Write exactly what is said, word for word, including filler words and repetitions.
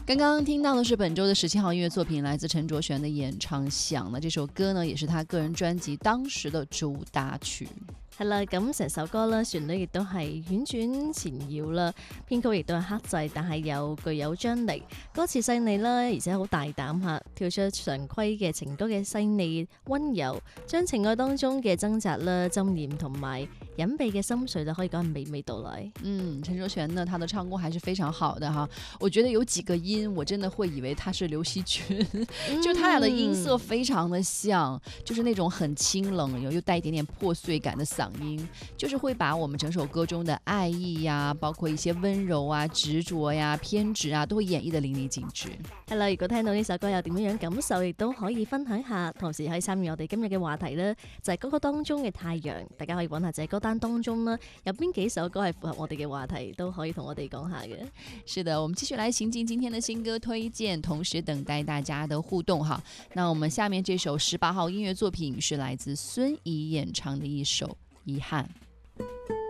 刚刚听到的是本周的十七号音乐作品，来自陈卓璇的演唱《想》呢，这首歌呢也是他个人專輯當時的主打曲。 係啦，咁成首歌啦，旋律亦都係婉轉纏繞啦，編曲亦都係克制，但係又具有張力，歌詞細膩啦，而且好大膽嚇，跳出常規嘅情歌嘅細膩温柔，將情愛當中嘅掙扎啦、箴念同埋隱秘嘅心碎啦，可以講係娓娓道來。 嗯，陳卓璇呢，他的唱功還是非常好的哈。我覺得有幾個音，我真的會以為他是劉惜君，嗯、就他倆的音色非常的像，就是那種很清冷又又帶一點點破碎感的嗓音，就是會把我們整首歌中的愛意呀，包括一些溫柔啊、執着呀、偏執啊，都會演繹得淋漓盡致。 係啦，如果聽到呢首歌有點樣感受，亦都可以分享下，同時可以參與我哋今日嘅話題啦，就係歌曲當中嘅太陽，大家可以揾下這歌單當中啦，有邊幾首歌係符合我哋嘅話題，都可以同我哋講下嘅。 是的，我們繼續來行進今天的新歌推薦，同時等待大家的互動哈。那我們下面這首十八號音樂作品是來自孫怡演唱的一首《遺憾》。